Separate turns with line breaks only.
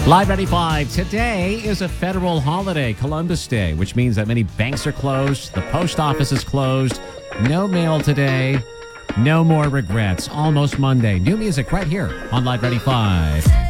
Live 95. Today is a federal holiday, Columbus Day, which means that many banks are closed. The post office is closed. No mail today. No more regrets. Almost Monday. New music right here on Live 95.